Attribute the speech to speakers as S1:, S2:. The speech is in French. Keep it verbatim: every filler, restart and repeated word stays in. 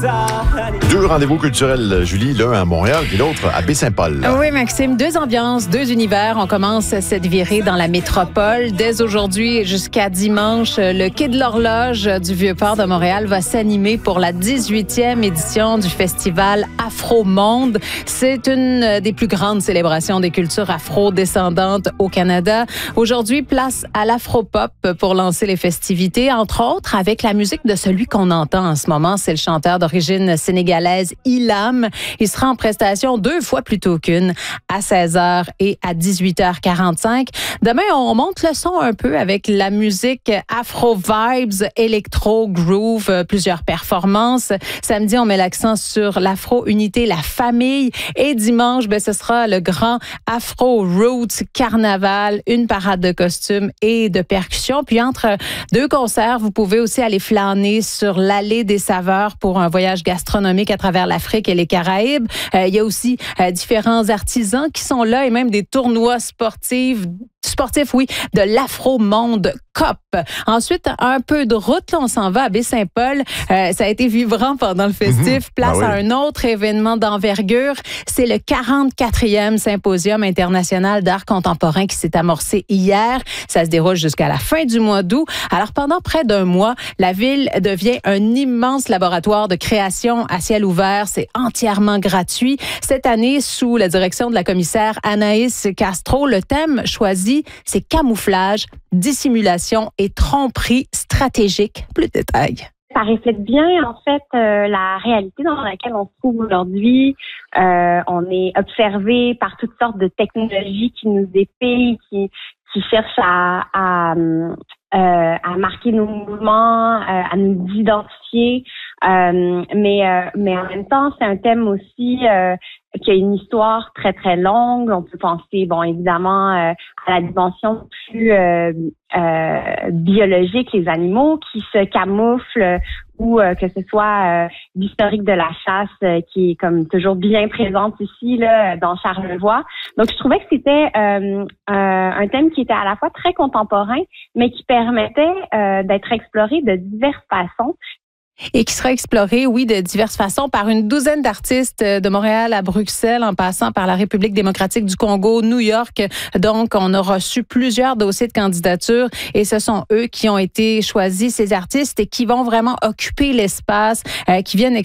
S1: Deux rendez-vous culturels, Julie, l'un à Montréal et l'autre à Baie-Saint-Paul.
S2: Oui, Maxime, deux ambiances, deux univers. On commence cette virée dans la métropole. Dès aujourd'hui jusqu'à dimanche, le quai de l'Horloge du Vieux-Port de Montréal va s'animer pour la dix-huitième édition du festival Afro-Monde. C'est une des plus grandes célébrations des cultures afro-descendantes au Canada. Aujourd'hui, place à l'afro-pop pour lancer les festivités, entre autres avec la musique de celui qu'on entend en ce moment. C'est le chanteur d'origine sénégalaise Ilam. Il sera en prestation deux fois plutôt qu'une, à seize heures et à dix-huit heures quarante-cinq. Demain, on monte le son un peu avec la musique afro-vibes, électro-groove, plusieurs performances. Samedi, on met l'accent sur l'afro-unité, la famille. Et dimanche, ben, ce sera le grand afro-roots carnaval, une parade de costumes et de percussions. Puis entre deux concerts, vous pouvez aussi aller flâner sur l'allée des saveurs pour un voyage gastronomique à travers l'Afrique et les Caraïbes. Euh, il y a aussi euh, différents artisans qui sont là et même des tournois sportifs sportif, oui, de l'Afro-Monde Cup. Ensuite, un peu de route, là, on s'en va à Baie-Saint-Paul. Euh, ça a été vibrant pendant le festif. Mmh. Place ah oui. à un autre événement d'envergure. C'est le quarante-quatrième Symposium international d'art contemporain qui s'est amorcé hier. Ça se déroule jusqu'à la fin du mois d'août. Alors, pendant près d'un mois, la ville devient un immense laboratoire de création à ciel ouvert. C'est entièrement gratuit. Cette année, sous la direction de la commissaire Anaïs Castro, le thème choisi, c'est camouflage, dissimulation et tromperie stratégique. Plus de détails.
S3: Ça reflète bien, en fait, euh, la réalité dans laquelle on se trouve aujourd'hui. Euh, on est observé par toutes sortes de technologies qui nous épient, qui, qui cherchent à, à, euh, à marquer nos mouvements, euh, à nous identifier. Euh, mais, euh, mais en même temps, c'est un thème aussi euh, qui a une histoire très, très longue. On peut penser, bon, évidemment, euh, à la dimension plus euh, euh, biologique, les animaux qui se camouflent, ou euh, que ce soit euh, l'historique de la chasse euh, qui est comme toujours bien présente ici, là, dans Charlevoix. Donc, je trouvais que c'était euh, euh, un thème qui était à la fois très contemporain, mais qui permettait euh, d'être exploré de diverses façons.
S2: Et qui sera exploré, oui, de diverses façons par une douzaine d'artistes de Montréal à Bruxelles, en passant par la République démocratique du Congo, New York. Donc, on a reçu plusieurs dossiers de candidature et ce sont eux qui ont été choisis, ces artistes, et qui vont vraiment occuper l'espace, euh, qui viennent